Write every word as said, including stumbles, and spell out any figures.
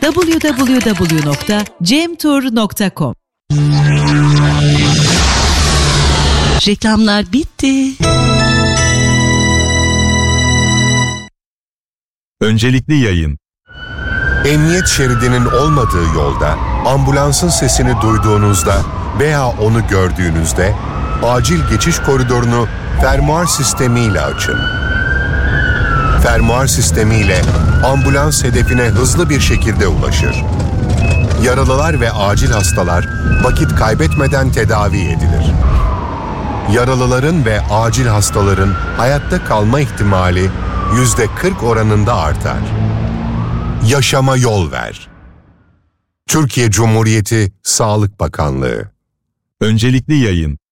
double-u double-u double-u nokta cemtur nokta com. Reklamlar bitti. Öncelikli yayın. Emniyet şeridinin olmadığı yolda, ambulansın sesini duyduğunuzda veya onu gördüğünüzde, acil geçiş koridorunu fermuar sistemiyle açın. Fermuar sistemiyle ambulans hedefine hızlı bir şekilde ulaşır. Yaralılar ve acil hastalar vakit kaybetmeden tedavi edilir. Yaralıların ve acil hastaların hayatta kalma ihtimali yüzde kırk oranında artar. Yaşama yol ver. Türkiye Cumhuriyeti Sağlık Bakanlığı. Öncelikli yayın.